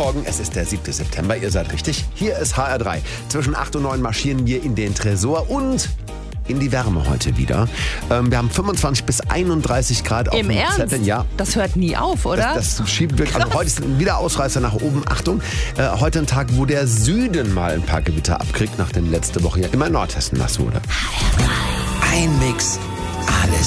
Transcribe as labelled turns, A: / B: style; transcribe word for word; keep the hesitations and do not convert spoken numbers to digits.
A: Morgen, es ist der siebte September, ihr seid richtig. Hier ist H R drei. Zwischen acht und neun marschieren wir in den Tresor und in die Wärme heute wieder. Ähm, wir haben fünfundzwanzig bis einunddreißig Grad auf
B: Im
A: dem
B: Ernst?
A: Zettel. Ja.
B: Das hört nie auf, oder?
A: Das, das schiebt wirklich. Also heute ist wieder Ausreißer nach oben. Achtung, äh, heute ein Tag, wo der Süden mal ein paar Gewitter abkriegt, nachdem letzte Woche ja immer in Nordhessen nass wurde.
C: Ein Mix, alles